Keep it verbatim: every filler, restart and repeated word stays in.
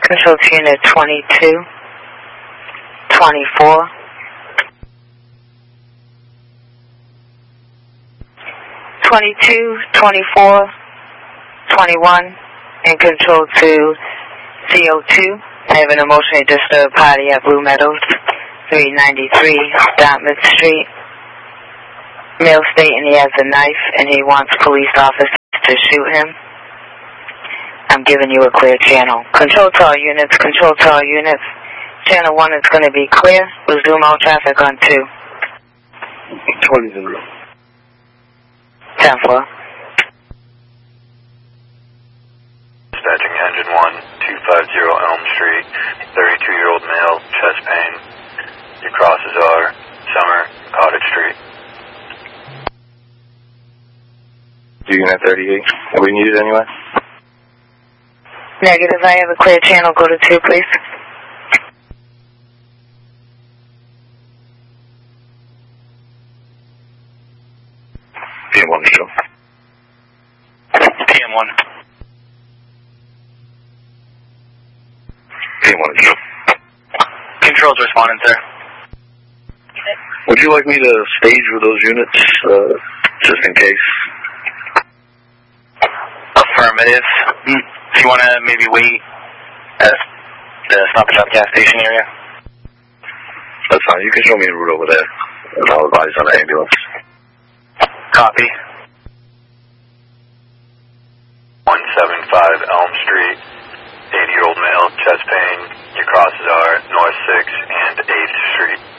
Control to unit twenty-two, twenty-four. twenty-two, twenty-four, twenty-one, and control to C O two. I have an emotionally disturbed party at Blue Meadows, three ninety-three Dartmouth Street. Male stating he has a knife and he wants police officers to shoot him. I'm giving you a clear channel. Control to all units, control to all units. Channel one is going to be clear. Resume all traffic on two. twenty zero. ten four. Dispatching engine one, two five zero Elm Street, thirty-two-year-old male, chest pain. Your crosses are Summer, Cottage Street. Unit thirty-eight. Are we needed anyway? Negative. I have a clear channel. Go to two, please. P M one to show. P M one. P M one to show. Control's responding, sir. Would you like me to stage with those units, uh, just in case? Affirmative. Mm. Do you want to maybe wait at the Stop and Shop gas station area? That's fine. You can show me a route over there, and I'll advise on the ambulance. Copy. one seven five Elm Street, eighty-year-old male, chest pain. Your crosses are North sixth and eighth Street.